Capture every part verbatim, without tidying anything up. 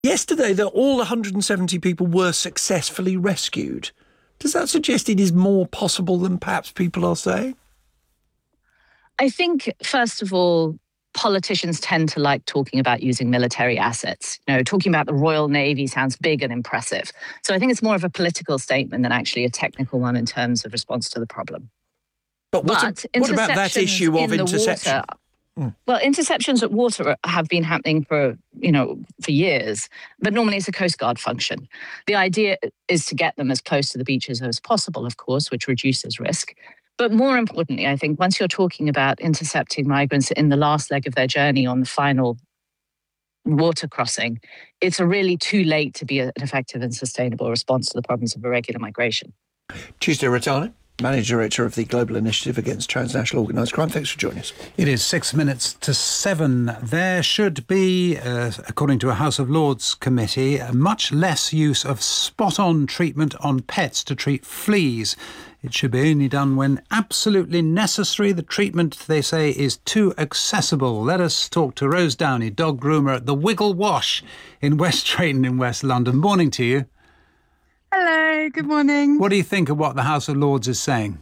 yesterday that all one hundred seventy people were successfully rescued. Does that suggest it is more possible than perhaps people are saying? I think, first of all, politicians tend to like talking about using military assets. You know, talking about the Royal Navy sounds big and impressive. So I think it's more of a political statement than actually a technical one in terms of response to the problem. But what, but a, what about that issue of interception? Water, mm. Well, interceptions at water have been happening for, you know, for years, but normally it's a Coast Guard function. The idea is to get them as close to the beaches as possible, of course, which reduces risk. But more importantly, I think once you're talking about intercepting migrants in the last leg of their journey on the final water crossing, it's a really too late to be an effective and sustainable response to the problems of irregular migration. Tuesday Rattana, Managing Director of the Global Initiative Against Transnational Organised Crime. Thanks for joining us. It is six minutes to seven. There should be, uh, according to a House of Lords committee, much less use of spot-on treatment on pets to treat fleas. It should be only done when absolutely necessary. The treatment, they say, is too accessible. Let us talk to Rose Downey, dog groomer at the Wiggle Wash in West Drayton in West London. Morning to you. Hello, good morning. What do you think of what the House of Lords is saying?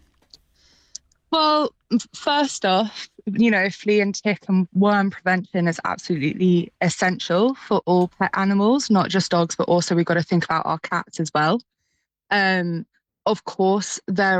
Well, first off, you know, flea and tick and worm prevention is absolutely essential for all pet animals, not just dogs, but also we've got to think about our cats as well. Um, of course, there